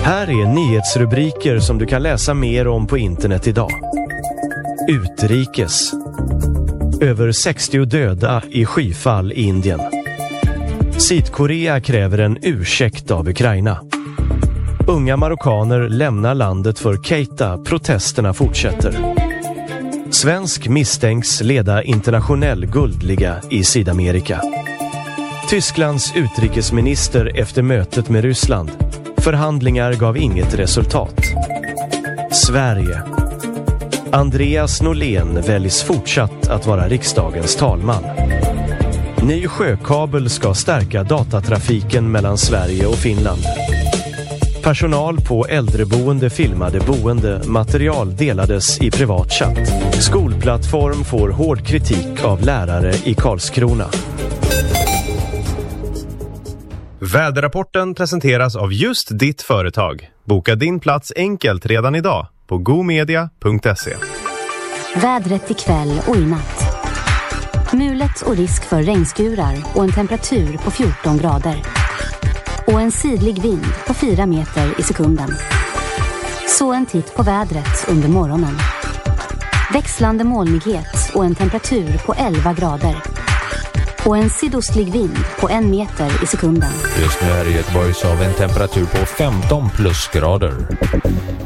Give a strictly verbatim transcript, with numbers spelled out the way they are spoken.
Här är nyhetsrubriker som du kan läsa mer om på internet idag. Utrikes. Över sextio döda i skyfall i Indien. Sydkorea kräver en ursäkt av Ukraina. Unga marockaner lämnar landet för Keita, protesterna fortsätter. Svensk misstänks leda internationell guldliga i Sydamerika. Tysklands utrikesminister efter mötet med Ryssland. Förhandlingar gav inget resultat. Sverige. Andreas Norlén väljs fortsatt att vara riksdagens talman. Ny sjökabel ska stärka datatrafiken mellan Sverige och Finland. Personal på äldreboende filmade boende, material delades i privatchatt. Skolplattform får hård kritik av lärare i Karlskrona. Väderrapporten presenteras av just ditt företag. Boka din plats enkelt redan idag på gomedia punkt se. Vädret ikväll och i natt. Mulet och risk för regnskurar och en temperatur på fjorton grader. Och en sydlig vind på fyra meter i sekunden. Så en titt på vädret under morgonen. Växlande molnighet och en temperatur på elva grader. Och en sydostlig vind på en meter i sekunden. Just nu är det Göteborgs av en temperatur på femton plusgrader.